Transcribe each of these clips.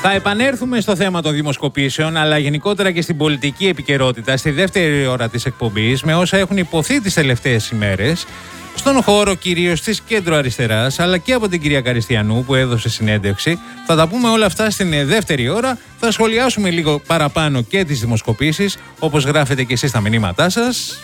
Θα επανέλθουμε στο θέμα των δημοσκοπήσεων, αλλά γενικότερα και στην πολιτική επικαιρότητα στη δεύτερη ώρα της εκπομπής, με όσα έχουν υποθεί τις τελευταίες ημέρες, στον χώρο κυρίως της κέντρο-αριστεράς, αλλά και από την κυρία Καριστιανού που έδωσε συνέντευξη. Θα τα πούμε όλα αυτά στην δεύτερη ώρα. Θα σχολιάσουμε λίγο παραπάνω και τις δημοσκοπήσεις, όπως γράφετε και εσείς στα μηνύματά σας.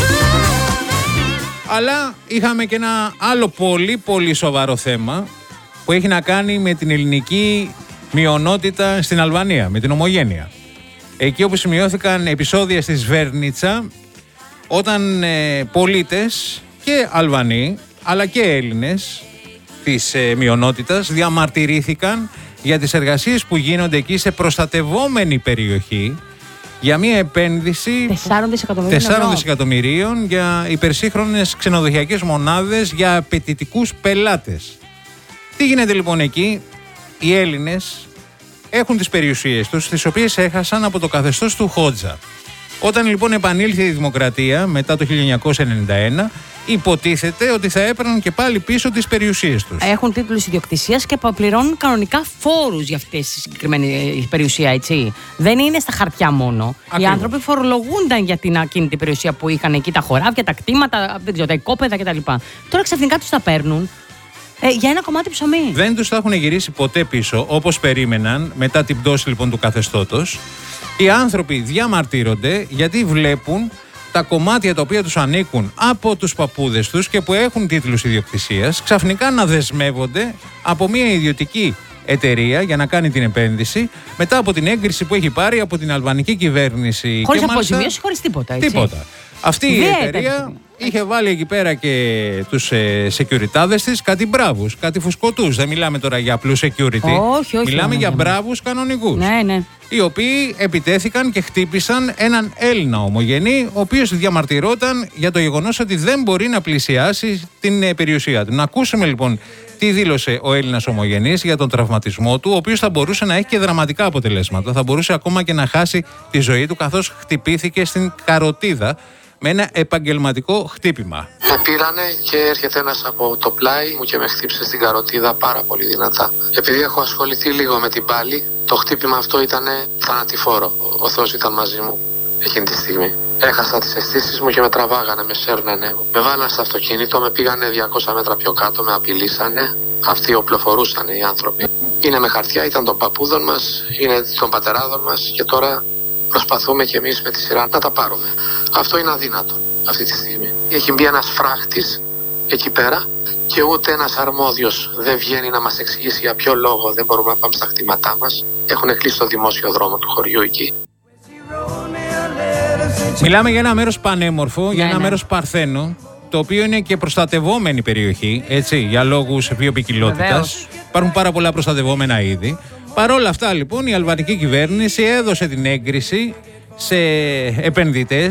Αλλά είχαμε και ένα άλλο πολύ σοβαρό θέμα που έχει να κάνει με την ελληνική μειονότητα στην Αλβανία, με την ομογένεια. Εκεί όπου σημειώθηκαν επεισόδια στη Σβέρνιτσα, όταν πολίτες και Αλβανοί αλλά και Έλληνες της μειονότητας διαμαρτυρήθηκαν για τις εργασίες που γίνονται εκεί σε προστατευόμενη περιοχή για μια επένδυση 4 δισεκατομμυρίων για υπερσύγχρονες ξενοδοχειακές μονάδες για απαιτητικούς πελάτες. Τι γίνεται λοιπόν εκεί? Οι Έλληνες έχουν τις περιουσίες τους, τις οποίες έχασαν από το καθεστώς του Χότζα. Όταν λοιπόν επανήλθε η δημοκρατία μετά το 1991, υποτίθεται ότι θα έπαιρναν και πάλι πίσω τις περιουσίες τους. Έχουν τίτλους ιδιοκτησίας και πληρώνουν κανονικά φόρους για αυτή τη συγκεκριμένη περιουσία, έτσι. Δεν είναι στα χαρτιά μόνο. Ακριβώς. Οι άνθρωποι φορολογούνταν για την ακίνητη περιουσία που είχαν εκεί, τα χωράφια, τα κτήματα, τα οικόπεδα κτλ. Τώρα ξαφνικά τους τα παίρνουν. Για ένα κομμάτι ψωμί. Δεν τους θα έχουν γυρίσει ποτέ πίσω όπως περίμεναν μετά την πτώση λοιπόν του καθεστώτος. Οι άνθρωποι διαμαρτύρονται γιατί βλέπουν τα κομμάτια τα οποία τους ανήκουν από τους παππούδες τους και που έχουν τίτλους ιδιοκτησίας ξαφνικά να δεσμεύονται από μια ιδιωτική εταιρεία για να κάνει την επένδυση μετά από την έγκριση που έχει πάρει από την αλβανική κυβέρνηση. Χωρίς αποζημίωση, χωρίς τίποτα. Έτσι. Τίποτα. Αυτή η εταιρεία είχε βάλει εκεί πέρα και τους σεκιουριτάδες της κάτι μπράβους, κάτι φουσκωτούς. Δεν μιλάμε τώρα για απλούς security. Όχι, μιλάμε για μπράβους κανονικούς. Ναι. Οι οποίοι επιτέθηκαν και χτύπησαν έναν Έλληνα ομογενή, ο οποίος διαμαρτυρόταν για το γεγονός ότι δεν μπορεί να πλησιάσει την περιουσία του. Να ακούσουμε λοιπόν τι δήλωσε ο Έλληνας ομογενής για τον τραυματισμό του, ο οποίος θα μπορούσε να έχει και δραματικά αποτελέσματα. Θα μπορούσε ακόμα και να χάσει τη ζωή του, καθώς χτυπήθηκε στην καροτίδα με ένα επαγγελματικό χτύπημα. Με πήρανε και έρχεται ένας από το πλάι μου και με χτύπησε στην καροτίδα πάρα πολύ δυνατά. Επειδή έχω ασχοληθεί λίγο με την πάλη, το χτύπημα αυτό ήταν θανατηφόρο. Ο Θεός ήταν μαζί μου εκείνη τη στιγμή. Έχασα τις αισθήσεις μου και με τραβάγανε, με σέρνανε. Με βάλανε στο αυτοκίνητο, με πήγανε 200 μέτρα πιο κάτω, με απειλήσανε. Αυτοί οπλοφορούσαν οι άνθρωποι. Είναι με χαρτιά, ήταν των παππούδων μας, είναι των πατεράδων μας και τώρα προσπαθούμε κι εμείς με τη σειρά να τα πάρουμε. Αυτό είναι αδύνατο αυτή τη στιγμή. Έχει μπει ένας φράχτης εκεί πέρα και ούτε ένας αρμόδιος δεν βγαίνει να μας εξηγήσει για ποιο λόγο δεν μπορούμε να πάμε στα κτήματά μας. Έχουν κλείσει το δημόσιο δρόμο του χωριού εκεί. Μιλάμε για ένα μέρος πανέμορφο, για ένα μέρος παρθένο, το οποίο είναι και προστατευόμενη περιοχή, έτσι, για λόγους βιοποικιλότητας. Υπάρχουν πάρα πολλά προστατευόμενα είδη. Παρ' όλα αυτά λοιπόν η αλβανική κυβέρνηση έδωσε την έγκριση σε επενδυτές